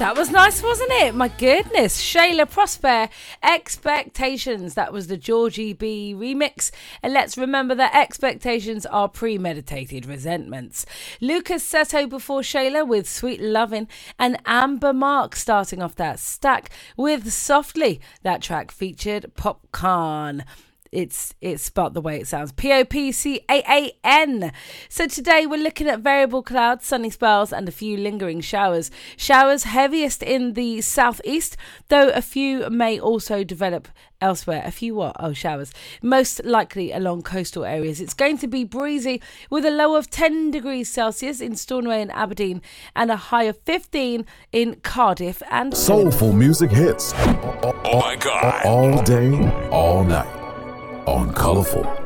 That was nice, wasn't it? My goodness. Shayla Prosper, Expectations. That was the Georgie B remix. And let's remember that expectations are premeditated resentments. Lucas Seto before Shayla with Sweet Lovin', and Amber Mark starting off that stack with Softly. That track featured Popcorn. It's spelled the way it sounds. Popcaan. So today we're looking at variable clouds, sunny spells and a few lingering showers. Showers heaviest in the southeast, though a few may also develop elsewhere. A few what? Oh, showers. Most likely along coastal areas. It's going to be breezy with a low of 10 degrees Celsius in Stornoway and Aberdeen and a high of 15 in Cardiff and Soulful music hits. Oh my God. All day, all night. On Colourful.